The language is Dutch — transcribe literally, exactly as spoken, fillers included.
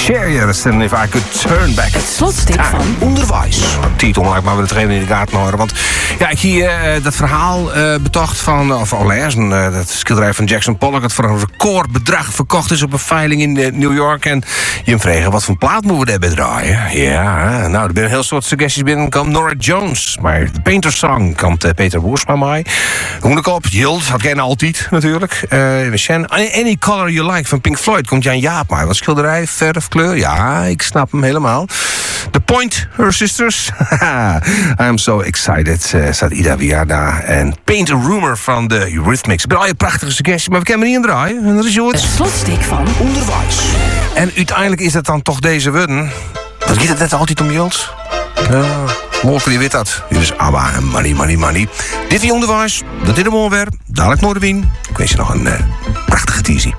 Chariots and If I Could Turn Back. Het slotstuk van Onderwijs. Titel laat maar we het even in de gaten houden. Want ja, ik hier uh, dat verhaal uh, betocht van, of al lezen, uh, dat schilderij van Jackson Pollock, dat voor een recordbedrag verkocht is op een veiling in uh, New York. En je hem vragen, wat voor plaat moeten we daarbij draaien? Ja, nou, er zijn een heel soort suggesties binnenkomen. Nora Jones, maar de Painter Song komt uh, Peter Boersma mee. Hoenekop, Yield, had geen altijd natuurlijk. Uh, Any Color You Like van Pink Floyd komt Jan Jaap mee. Wat schilderij, verf, kleur, ja, ik snap hem helemaal. The Point, Her Sisters. I'm so excited, uh, staat Ida Viada. En Paint a Rumor van de Eurythmics. Ik ben al je prachtige suggestie, maar we kunnen hem niet indraaien. En dat is het slotstuk van onderwijs. En uiteindelijk is dat dan toch deze wudden. Wat gaat het net altijd om, Jules? Ja, morgen je weet dat. Dit is ABBA en Money, Money, Money. Dit is onderwijs, dat is de onderwerp. Dadelijk Noorderwien. Ik wens je nog een uh, prachtige teasie.